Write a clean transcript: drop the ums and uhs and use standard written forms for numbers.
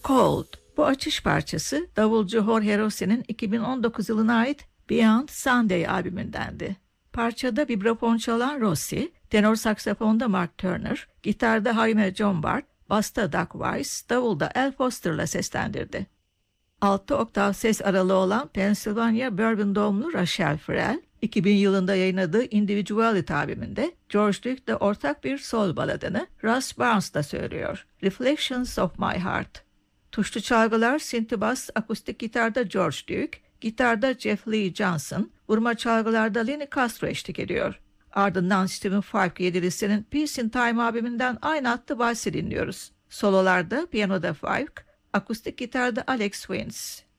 Cold. Bu açış parçası davulcu Jorge Rossi'nin 2019 yılına ait Beyond Sunday albümündendi. Parçada vibrafon çalan Rossi, tenor saksafonda Mark Turner, gitarda Jaime John Bart, basta Doug Weiss, davulda Al Foster'la seslendirdi. 6 oktav ses aralığı olan Pennsylvania Bourbon doğumlu Rachel Ferrell, 2000 yılında yayınladığı Individuality albümünde George Duke'la ortak bir soul baladını Russ Barnes'da söylüyor. Reflections of My Heart. Tuşlu çalgılar synth-bass, akustik gitarda George Duke, gitarda Jeff Lee Johnson, vurma çalgılarda Lenny Castro eşlik ediyor. Ardından Stephen Falk yedilisinin Peace in Time albümünden aynı adlı valsi dinliyoruz. Sololarda piyanoda Falk, akustik gitarda Alex Wins.